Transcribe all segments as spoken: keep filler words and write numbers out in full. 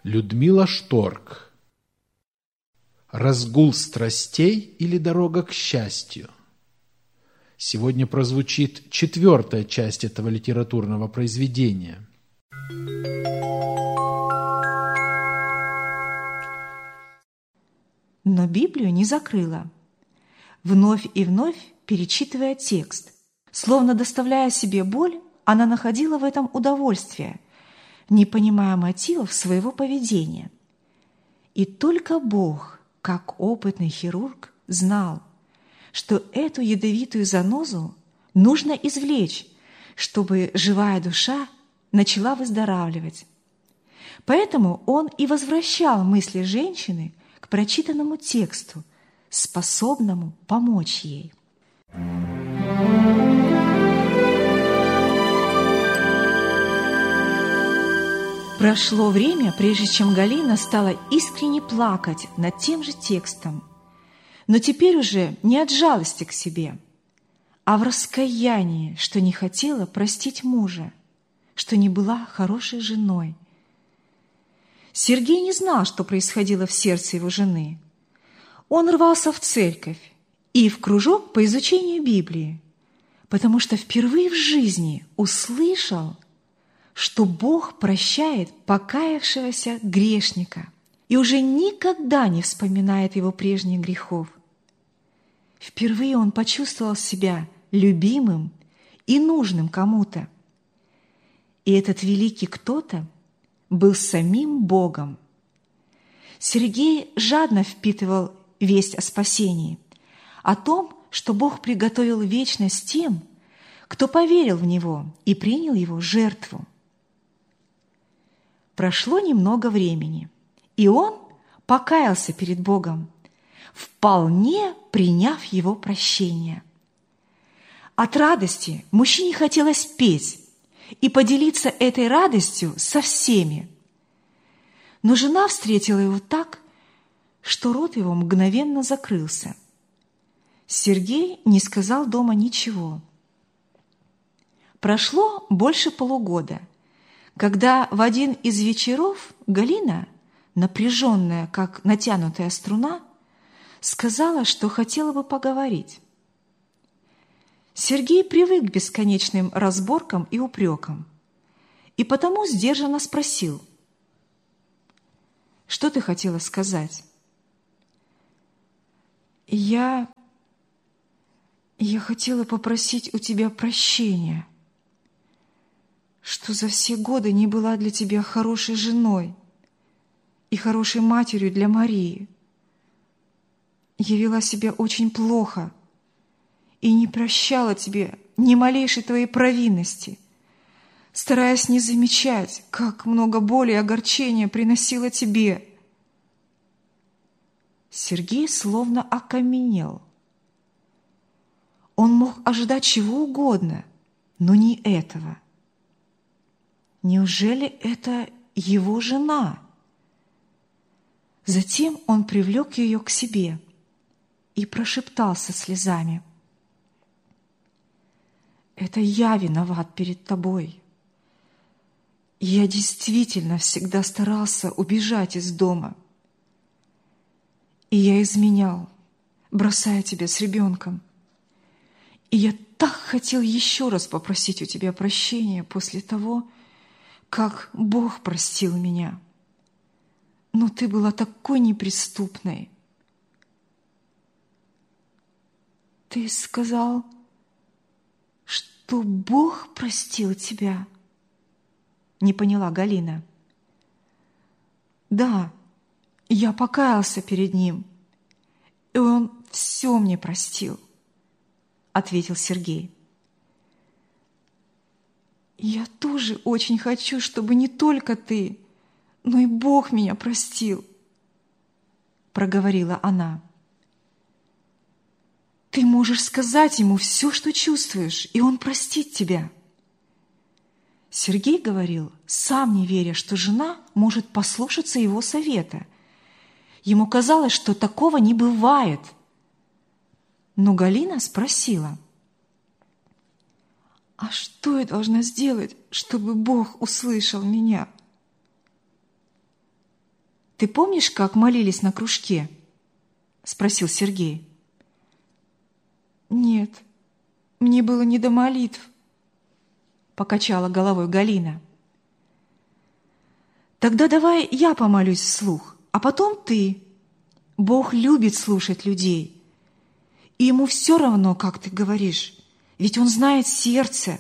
Людмила Шторк. «Разгул страстей или дорога к счастью?» Сегодня прозвучит четвертая часть этого литературного произведения. Но Библию не закрыла, вновь и вновь перечитывая текст. Словно доставляя себе боль, она находила в этом удовольствие, не понимая мотивов своего поведения. И только Бог, как опытный хирург, знал, что эту ядовитую занозу нужно извлечь, чтобы живая душа начала выздоравливать. Поэтому он и возвращал мысли женщины к прочитанному тексту, способному помочь ей. Прошло время, прежде чем Галина стала искренне плакать над тем же текстом, но теперь уже не от жалости к себе, а в раскаянии, что не хотела простить мужа, что не была хорошей женой. Сергей не знал, что происходило в сердце его жены. Он рвался в церковь и в кружок по изучению Библии, потому что впервые в жизни услышал, что Бог прощает покаявшегося грешника и уже никогда не вспоминает его прежних грехов. Впервые он почувствовал себя любимым и нужным кому-то. И этот великий кто-то был самим Богом. Сергей жадно впитывал весть о спасении, о том, что Бог приготовил вечность тем, кто поверил в Него и принял Его жертву. Прошло немного времени, и он покаялся перед Богом, вполне приняв Его прощение. От радости мужчине хотелось петь и поделиться этой радостью со всеми. Но жена встретила его так, что рот его мгновенно закрылся. Сергей не сказал дома ничего. Прошло больше полугода, когда в один из вечеров Галина, напряженная, как натянутая струна, сказала, что хотела бы поговорить. Сергей привык к бесконечным разборкам и упрекам, и потому сдержанно спросил: «Что ты хотела сказать?» «Я... я хотела попросить у тебя прощения, что за все годы не была для тебя хорошей женой и хорошей матерью для Марии. Я вела себя очень плохо и не прощала тебе ни малейшей твоей провинности, стараясь не замечать, как много боли и огорчения приносила тебе». Сергей словно окаменел. Он мог ожидать чего угодно, но не этого. Неужели это его жена? Затем он привлек ее к себе и прошептал со слезами: «Это я виноват перед тобой. Я действительно всегда старался убежать из дома. И я изменял, бросая тебя с ребенком. И я так хотел еще раз попросить у тебя прощения после того, как Бог простил меня. Но ты была такой неприступной». «Ты сказал, что Бог простил тебя?» Не поняла Галина. «Да, я покаялся перед Ним, и Он все мне простил», ответил Сергей. «Я тоже очень хочу, чтобы не только ты, но и Бог меня простил», проговорила она. «Ты можешь сказать Ему все, что чувствуешь, и Он простит тебя». Сергей говорил, сам не веря, что жена может послушаться его совета. Ему казалось, что такого не бывает. Но Галина спросила: «А что я должна сделать, чтобы Бог услышал меня?» ты помнишь, как молились на кружке? Спросил Сергей. Нет, мне было не до молитв, покачала головой Галина. Тогда давай я помолюсь вслух, а потом ты. Бог любит слушать людей. И ему все равно, как ты говоришь, ведь он знает сердце.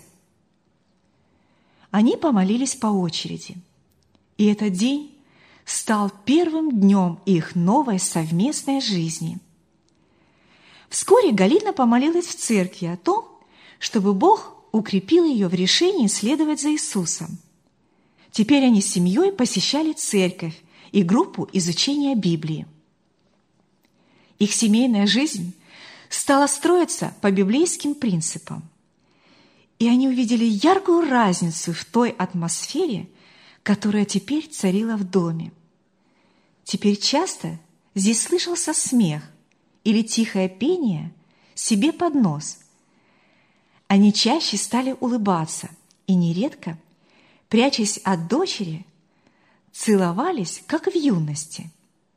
Они помолились по очереди. И этот день стал первым днем их новой совместной жизни. Вскоре Галина помолилась в церкви о том, чтобы Бог укрепил ее в решении следовать за Иисусом. Теперь они с семьей посещали церковь и группу изучения Библии. Их семейная жизнь стала строиться по библейским принципам. И они увидели яркую разницу в той атмосфере, которая теперь царила в доме. Теперь часто здесь слышался смех или тихое пение себе под нос. Они чаще стали улыбаться и нередко, прячась от дочери, целовались, как в юности.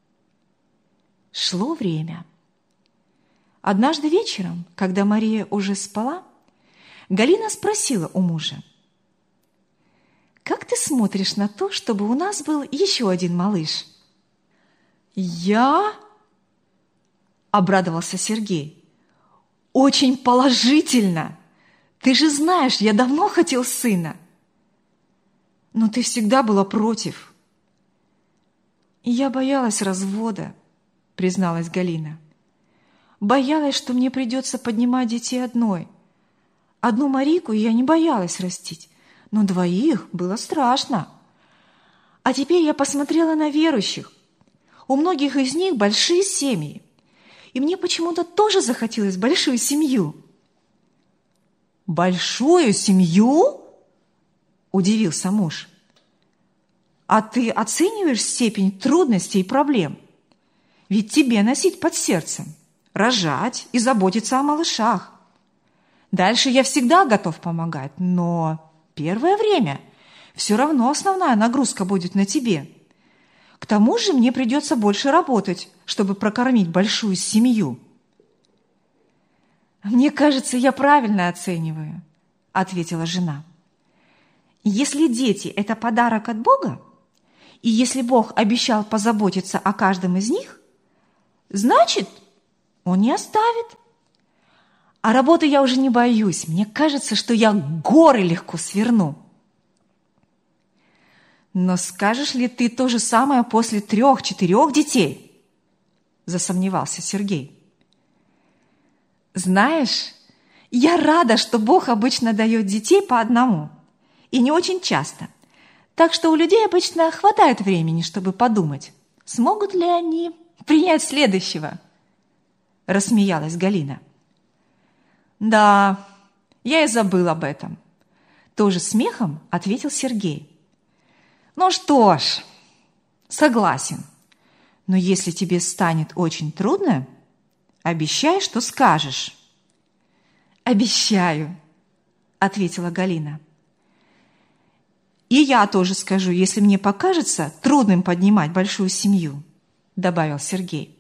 Шло время. Однажды вечером, когда Мария уже спала, Галина спросила у мужа: «Как ты смотришь на то, чтобы у нас был еще один малыш?» «Я?» – обрадовался Сергей. «Очень положительно! Ты же знаешь, я давно хотел сына!» «Но ты всегда была против». «Я боялась развода», – призналась Галина. «Боялась, что мне придется поднимать детей одной. Одну Марику я не боялась растить, но двоих было страшно. А теперь я посмотрела на верующих. У многих из них большие семьи, и мне почему-то тоже захотелось большую семью». «Большую семью?» – удивился муж. «А ты оцениваешь степень трудностей и проблем? Ведь тебе носить под сердцем, рожать и заботиться о малышах. Дальше я всегда готов помогать, но первое время все равно основная нагрузка будет на тебе. К тому же мне придется больше работать, чтобы прокормить большую семью». «Мне кажется, я правильно оцениваю», – ответила жена. «Если дети – это подарок от Бога, и если Бог обещал позаботиться о каждом из них, значит, Он не оставит. А работы я уже не боюсь. Мне кажется, что я горы легко сверну». «Но скажешь ли ты то же самое после трех-четырех детей?» – засомневался Сергей. «Знаешь, я рада, что Бог обычно дает детей по одному, и не очень часто. Так что у людей обычно хватает времени, чтобы подумать, смогут ли они принять следующего», – рассмеялась Галина. «Да, я и забыл об этом», – тоже смехом ответил Сергей. «Ну что ж, согласен, но если тебе станет очень трудно, обещай, что скажешь». «Обещаю», – ответила Галина. «И я тоже скажу, если мне покажется трудным поднимать большую семью», – добавил Сергей.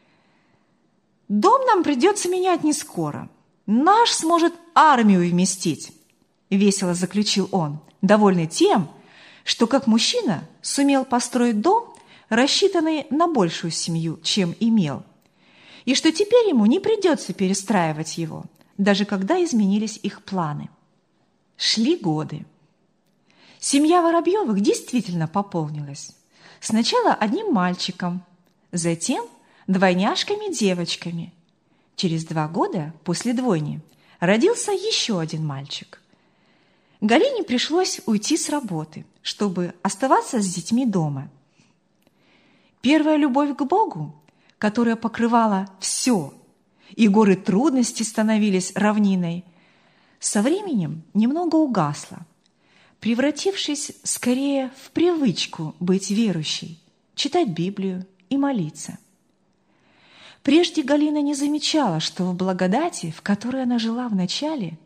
«Дом нам придется менять не скоро. Наш сможет армию вместить», – весело заключил он, довольный тем, что как мужчина сумел построить дом, рассчитанный на большую семью, чем имел, и что теперь ему не придется перестраивать его, даже когда изменились их планы. Шли годы. Семья Воробьевых действительно пополнилась. Сначала одним мальчиком, затем двойняшками-девочками. Через два года после двойни родился еще один мальчик. Галине пришлось уйти с работы, чтобы оставаться с детьми дома. Первая любовь к Богу, которая покрывала все, и горы трудностей становились равниной, со временем немного угасла, превратившись скорее в привычку быть верующей, читать Библию и молиться. Прежде Галина не замечала, что в благодати, в которой она жила вначале,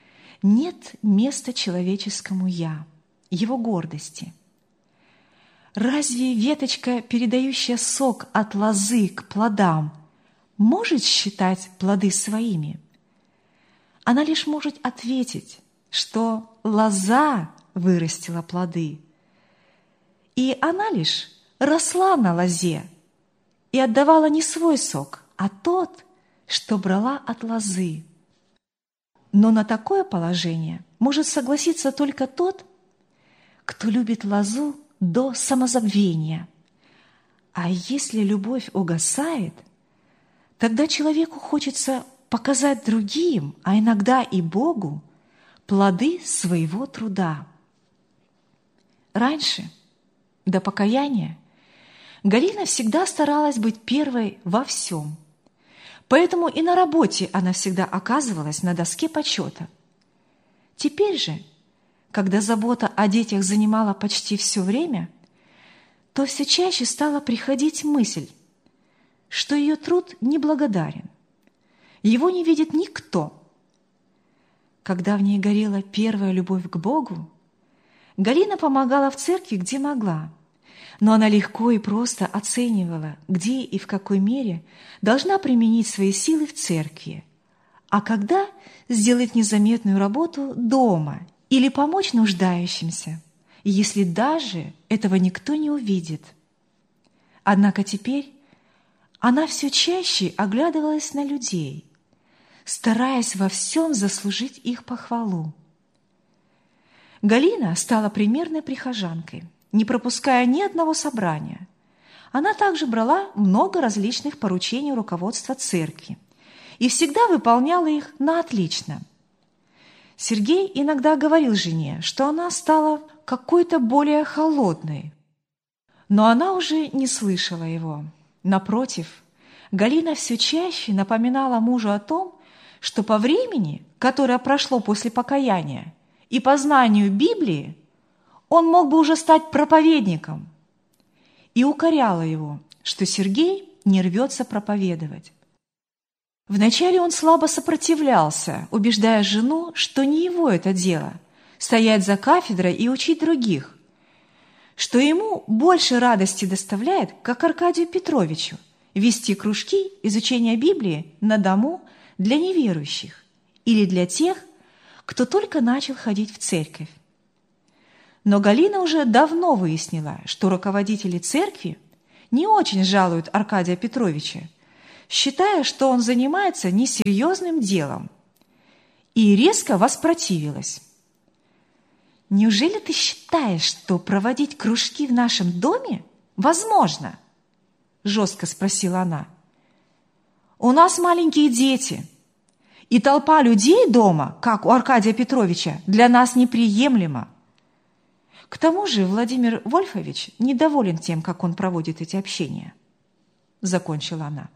нет места человеческому «я», его гордости. Разве веточка, передающая сок от лозы к плодам, может считать плоды своими? Она лишь может ответить, что лоза вырастила плоды, и она лишь росла на лозе и отдавала не свой сок, а тот, что брала от лозы. Но на такое положение может согласиться только тот, кто любит лозу до самозабвения. А если любовь угасает, тогда человеку хочется показать другим, а иногда и Богу, плоды своего труда. Раньше, до покаяния, Галина всегда старалась быть первой во всем. Поэтому и на работе она всегда оказывалась на доске почета. Теперь же, когда забота о детях занимала почти все время, то все чаще стала приходить мысль, что ее труд неблагодарен, его не видит никто. Когда в ней горела первая любовь к Богу, Галина помогала в церкви, где могла, но она легко и просто оценивала, где и в какой мере должна применить свои силы в церкви, а когда сделать незаметную работу дома или помочь нуждающимся, если даже этого никто не увидит. Однако теперь она все чаще оглядывалась на людей, стараясь во всем заслужить их похвалу. Галина стала примерной прихожанкой, не пропуская ни одного собрания. Она также брала много различных поручений руководства церкви и всегда выполняла их на отлично. Сергей иногда говорил жене, что она стала какой-то более холодной, но она уже не слышала его. Напротив, Галина все чаще напоминала мужу о том, что по времени, которое прошло после покаяния, и по знанию Библии, он мог бы уже стать проповедником, и укоряла его, что Сергей не рвется проповедовать. Вначале он слабо сопротивлялся, убеждая жену, что не его это дело – стоять за кафедрой и учить других, что ему больше радости доставляет, как Аркадию Петровичу, вести кружки изучения Библии на дому для неверующих или для тех, кто только начал ходить в церковь. Но Галина уже давно выяснила, что руководители церкви не очень жалуют Аркадия Петровича, считая, что он занимается несерьезным делом, и резко воспротивилась. «Неужели ты считаешь, что проводить кружки в нашем доме возможно?» – жестко спросила она. «У нас маленькие дети, и толпа людей дома, как у Аркадия Петровича, для нас неприемлема. К тому же Владимир Вольфович недоволен тем, как он проводит эти общения», – закончила она.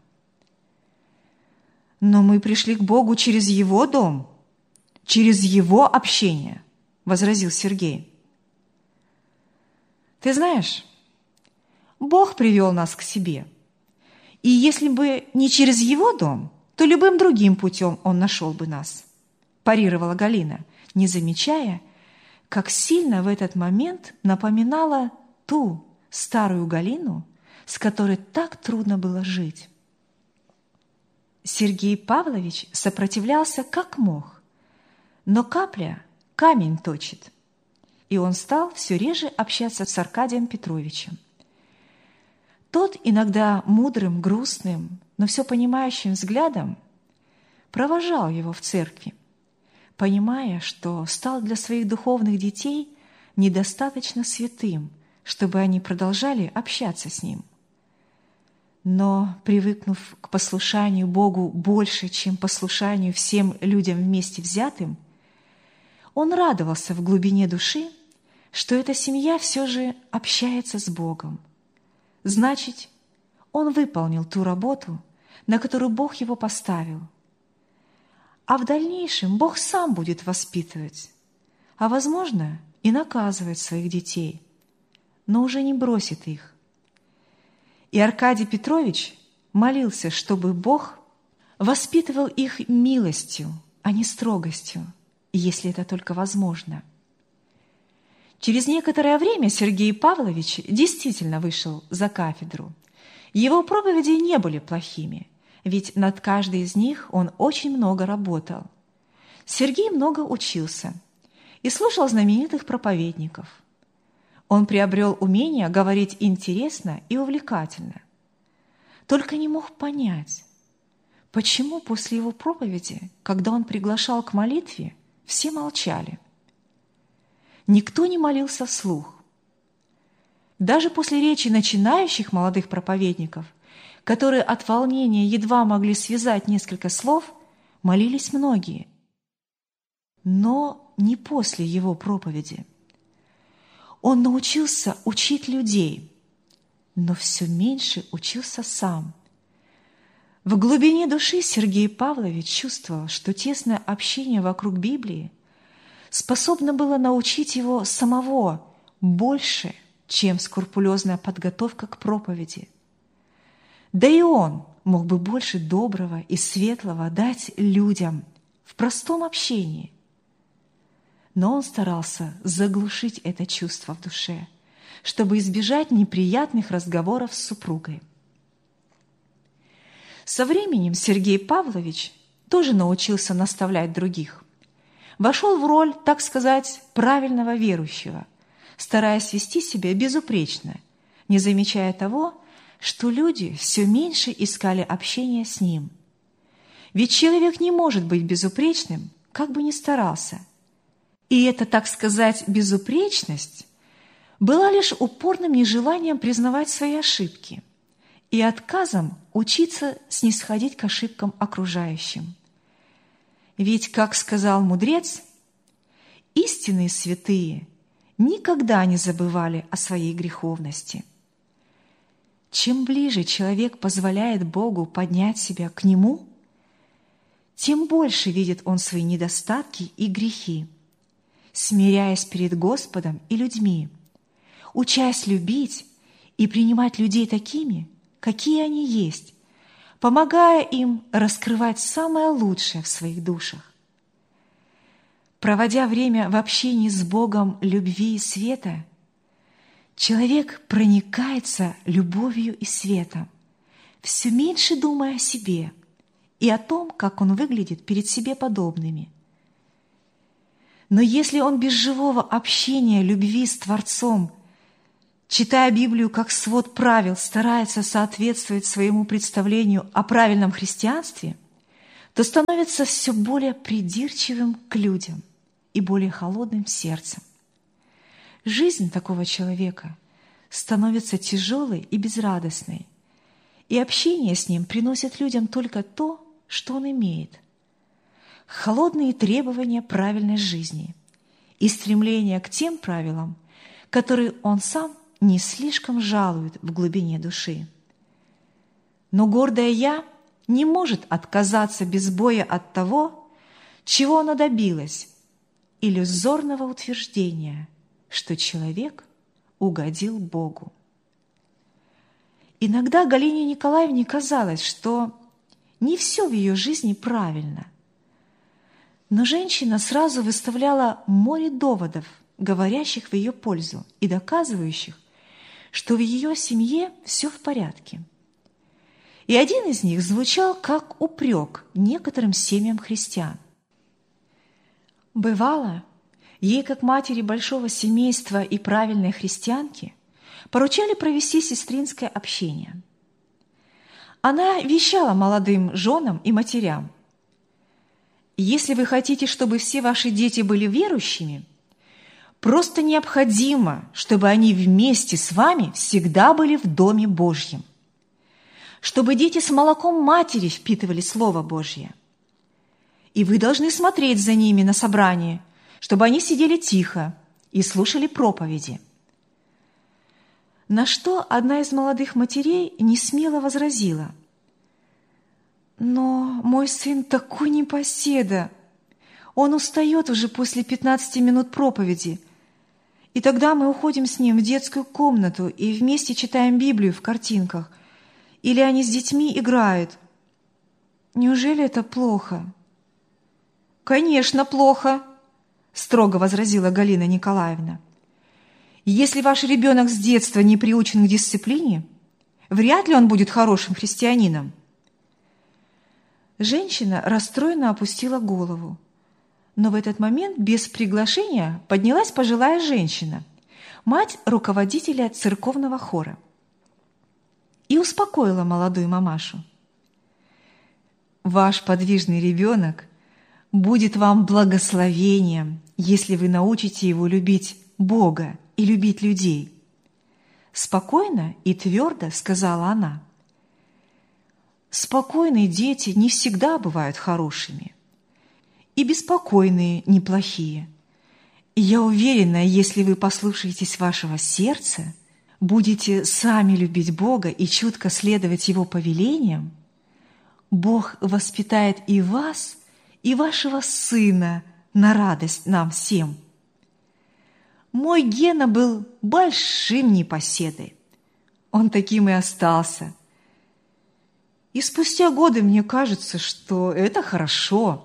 «Но мы пришли к Богу через Его дом, через Его общение», – возразил Сергей. «Ты знаешь, Бог привел нас к себе, и если бы не через Его дом, то любым другим путем Он нашел бы нас», – парировала Галина, не замечая, как сильно в этот момент напоминала ту старую Галину, с которой так трудно было жить. Сергей Павлович сопротивлялся как мог, но капля камень точит, и он стал все реже общаться с Аркадием Петровичем. Тот иногда мудрым, грустным, но все понимающим взглядом провожал его в церкви, понимая, что стал для своих духовных детей недостаточно святым, чтобы они продолжали общаться с ним. Но, привыкнув к послушанию Богу больше, чем послушанию всем людям вместе взятым, он радовался в глубине души, что эта семья все же общается с Богом. Значит, он выполнил ту работу, на которую Бог его поставил. А в дальнейшем Бог сам будет воспитывать, а, возможно, и наказывать своих детей, но уже не бросит их. И Аркадий Петрович молился, чтобы Бог воспитывал их милостью, а не строгостью, если это только возможно. Через некоторое время Сергей Павлович действительно вышел за кафедру. Его проповеди не были плохими, ведь над каждой из них он очень много работал. Сергей много учился и слушал знаменитых проповедников. Он приобрел умение говорить интересно и увлекательно. Только не мог понять, почему после его проповеди, когда он приглашал к молитве, все молчали. Никто не молился вслух. Даже после речи начинающих молодых проповедников, которые от волнения едва могли связать несколько слов, молились многие. Но не после его проповеди. Он научился учить людей, но все меньше учился сам. В глубине души Сергей Павлович чувствовал, что тесное общение вокруг Библии способно было научить его самого больше, чем скрупулезная подготовка к проповеди. Да и он мог бы больше доброго и светлого дать людям в простом общении. Но он старался заглушить это чувство в душе, чтобы избежать неприятных разговоров с супругой. Со временем Сергей Павлович тоже научился наставлять других. Вошел в роль, так сказать, правильного верующего, стараясь вести себя безупречно, не замечая того, что люди все меньше искали общения с ним. Ведь человек не может быть безупречным, как бы ни старался. И эта, так сказать, безупречность была лишь упорным нежеланием признавать свои ошибки и отказом учиться снисходить к ошибкам окружающим. Ведь, как сказал мудрец, истинные святые никогда не забывали о своей греховности. Чем ближе человек позволяет Богу поднять себя к Нему, тем больше видит он свои недостатки и грехи, смиряясь перед Господом и людьми, учась любить и принимать людей такими, какие они есть, помогая им раскрывать самое лучшее в своих душах. Проводя время в общении с Богом любви и света, человек проникается любовью и светом, все меньше думая о себе и о том, как он выглядит перед себе подобными. Но если он без живого общения любви с Творцом, читая Библию как свод правил, старается соответствовать своему представлению о правильном христианстве, то становится все более придирчивым к людям и более холодным сердцем. Жизнь такого человека становится тяжелой и безрадостной, и общение с ним приносит людям только то, что он имеет. Холодные требования правильной жизни и стремление к тем правилам, которые он сам не слишком жалует в глубине души. Но гордое «я» не может отказаться без боя от того, чего оно добилось, иллюзорного утверждения, что человек угодил Богу. Иногда Галине Николаевне казалось, что не все в ее жизни правильно. Но женщина сразу выставляла море доводов, говорящих в ее пользу и доказывающих, что в ее семье все в порядке. И один из них звучал как упрек некоторым семьям христиан. Бывало, ей, как матери большого семейства и правильной христианки, поручали провести сестринское общение. Она вещала молодым женам и матерям: «Если вы хотите, чтобы все ваши дети были верующими, просто необходимо, чтобы они вместе с вами всегда были в Доме Божьем, чтобы дети с молоком матери впитывали Слово Божье. И вы должны смотреть за ними на собрании, чтобы они сидели тихо и слушали проповеди». На что одна из молодых матерей несмело возразила: «Но мой сын такой непоседа, он устает уже после пятнадцати минут проповеди, и тогда мы уходим с ним в детскую комнату и вместе читаем Библию в картинках, или они с детьми играют. Неужели это плохо?» «Конечно, плохо», – строго возразила Галина Николаевна. Если ваш ребенок с детства не приучен к дисциплине, вряд ли он будет хорошим христианином». Женщина расстроенно опустила голову. Но в этот момент без приглашения поднялась пожилая женщина, мать руководителя церковного хора, и успокоила молодую мамашу. «Ваш подвижный ребенок будет вам благословением, если вы научите его любить Бога и любить людей», — спокойно и твердо сказала она. Спокойные дети не всегда бывают хорошими, и беспокойные неплохие. И я уверена, если вы послушаетесь вашего сердца, будете сами любить Бога и чутко следовать Его повелениям, Бог воспитает и вас, и вашего сына на радость нам всем. Мой Гена был большим непоседой. Он таким и остался. И спустя годы мне кажется, что это хорошо.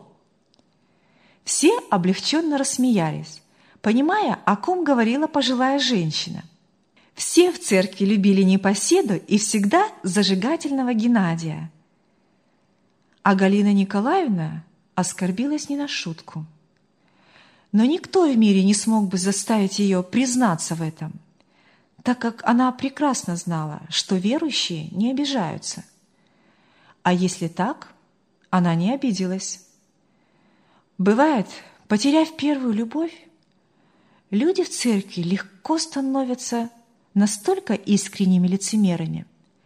Все облегченно рассмеялись, понимая, о ком говорила пожилая женщина. Все в церкви любили непоседу и всегда зажигательного Геннадия. А Галина Николаевна оскорбилась не на шутку. Но никто в мире не смог бы заставить ее признаться в этом, так как она прекрасно знала, что верующие не обижаются. А если так, она не обиделась. Бывает, потеряв первую любовь, люди в церкви легко становятся настолько искренними лицемерами,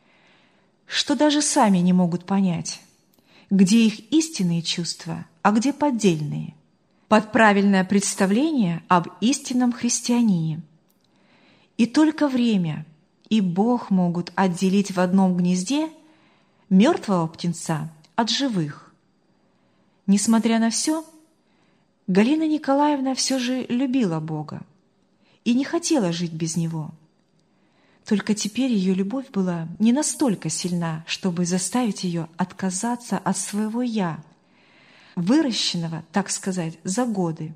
что даже сами не могут понять, где их истинные чувства, а где поддельные, под правильное представление об истинном христианине. И только время и Бог могут отделить в одном гнезде мертвого птенца от живых. Несмотря на все, Галина Николаевна все же любила Бога и не хотела жить без Него. Только теперь ее любовь была не настолько сильна, чтобы заставить ее отказаться от своего «я», выращенного, так сказать, за годы.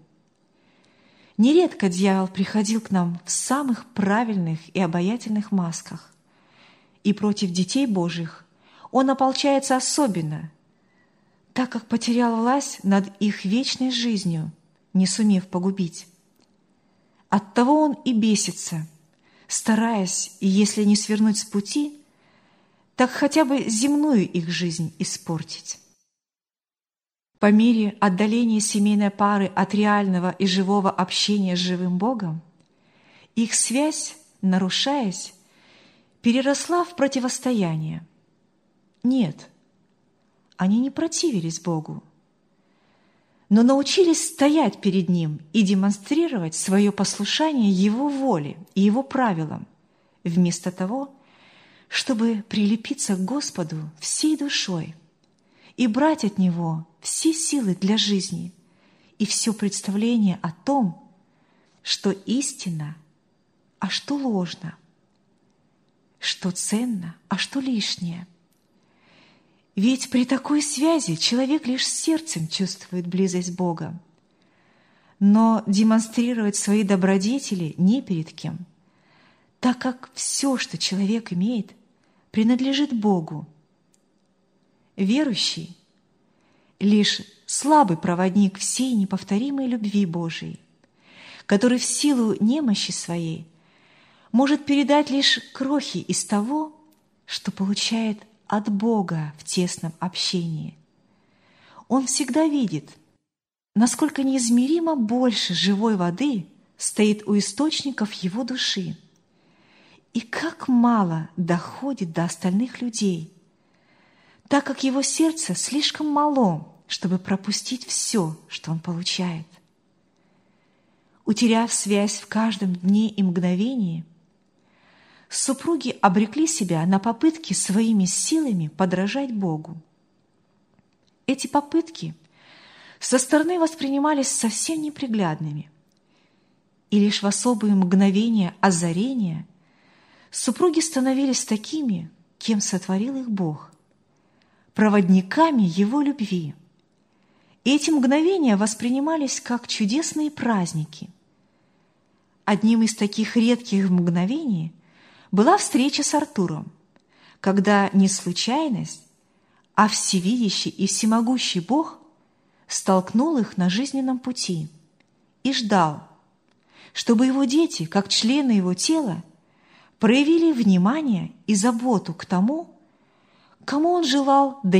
Нередко дьявол приходил к нам в самых правильных и обаятельных масках, и против детей Божьих он ополчается особенно, так как потерял власть над их вечной жизнью, не сумев погубить. Оттого он и бесится, стараясь, и если не свернуть с пути, так хотя бы земную их жизнь испортить. По мере отдаления семейной пары от реального и живого общения с живым Богом, их связь, нарушаясь, переросла в противостояние. Нет, они не противились Богу, но научились стоять перед Ним и демонстрировать свое послушание Его воле и Его правилам, вместо того, чтобы прилепиться к Господу всей душой и брать от Него все силы для жизни и все представление о том, что истинно, а что ложно, что ценно, а что лишнее. Ведь при такой связи человек лишь сердцем чувствует близость Бога, но демонстрировать свои добродетели не перед кем, так как все, что человек имеет, принадлежит Богу. Верующий — лишь слабый проводник всей неповторимой любви Божией, который в силу немощи своей может передать лишь крохи из того, что получает от Бога в тесном общении. Он всегда видит, насколько неизмеримо больше живой воды стоит у источников его души, и как мало доходит до остальных людей, так как его сердце слишком мало, чтобы пропустить все, что он получает. Утеряв связь в каждом дне и мгновении, супруги обрекли себя на попытки своими силами подражать Богу. Эти попытки со стороны воспринимались совсем неприглядными, и лишь в особые мгновения озарения супруги становились такими, кем сотворил их Бог, проводниками Его любви. И эти мгновения воспринимались как чудесные праздники. Одним из таких редких мгновений была встреча с Артуром, когда не случайность, а всевидящий и всемогущий Бог столкнул их на жизненном пути и ждал, чтобы его дети, как члены его тела, проявили внимание и заботу к тому, кому он желал